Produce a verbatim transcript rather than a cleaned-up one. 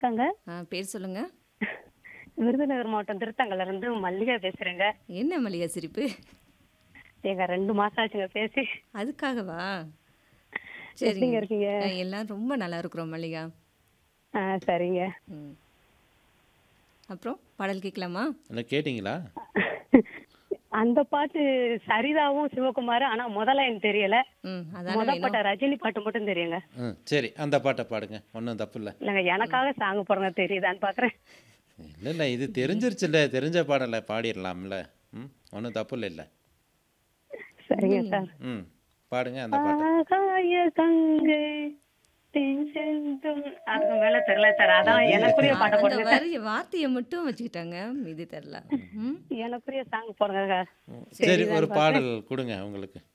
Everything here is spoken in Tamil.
வணக்கங்க. ஆ பேர் சொல்லுங்க. விருதுநகர் மாவட்டம் திருத்தங்கல்ல இருந்து மல்லிகா பேசுறேங்க. என்ன மல்லிகா சிரிப்பு? ஏங்க ரெண்டு மாசம் ஆச்சுங்க பேசி. அதுக்காகவா? சரிங்க. எப்படிங்க இருக்கீங்க? அ எல்லாம் ரொம்ப நல்லா இருக்கிறோம் மல்லிகா. ஆ சரிங்க. ம். அப்புறம் பாடல் கேட்கலாமா? என்ன கேட்டீங்களா? அந்த பாட்டு சரிதாவும் சிவகுமாரும். ஆனா முதல்ல எனக்கு தெரியல. ம். அதானே மொத வேணும். பாட்ட ரஜினி பாட்டு மட்டும் தெரியுங்க. ம் சரி. அந்த பாட்ட பாடுங்க. ஒண்ணும் தப்பில்ல. இல்லங்க எனக்காக சாங் போடுங்க தெரியுதான்னு பாக்குறேன். இல்ல, இல்ல. இது தெரிஞ்சிருச்சுல்ல. தெரிஞ்ச பாடல பாடிறலாம்ல. ம். ஒண்ணும் தப்பில்லைல்ல. சரிங்க என்னங்க? சார். ம். பாடுங்க அந்த பாட்ட. ஆகாய கங்கை தென் செந்தும் அதுக்கு மேல தெரியல சார். அதான் இது எனக்குரிய அ பாட்ட அந்த போடுங்க சார். வரிய வார்த்தைய மட்டும் வச்சுக்கிட்டாங்க. மீதி தெர்ல. ம். எனக்குரிய சாங் போடுங்க. சரி ஒரு தெரியுதான்னு பாக்குறேன். பாடல் குடுங்க உங்களுக்கு.